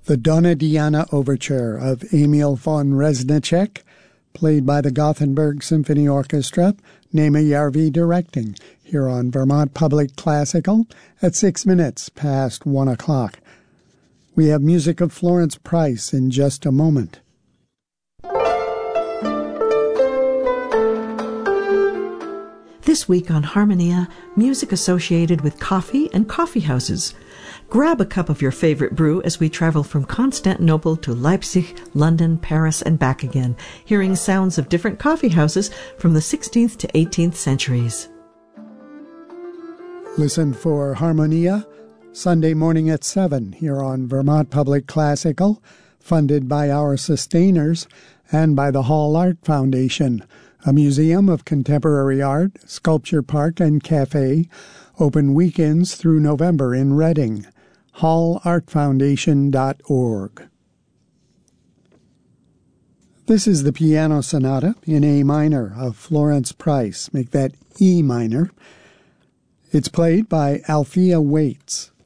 The Donna Diana Overture of Emil von Reznicek, played by the Gothenburg Symphony Orchestra, Nema Järvi directing, here on Vermont Public Classical at 6 minutes past 1 o'clock. We have music of Florence Price in just a moment. This week on Harmonia, music associated with coffee and coffee houses. Grab a cup of your favorite brew as we travel from Constantinople to Leipzig, London, Paris, and back again, hearing sounds of different coffee houses from the 16th to 18th centuries. Listen for Harmonia, Sunday morning at 7 here on Vermont Public Classical, funded by our sustainers and by the Hall Art Foundation, a museum of contemporary art, sculpture park, and cafe, open weekends through November in Reading. hallartfoundation.org. This is the Piano Sonata in A minor of Florence Price. Make that E minor. It's played by Althea Waits.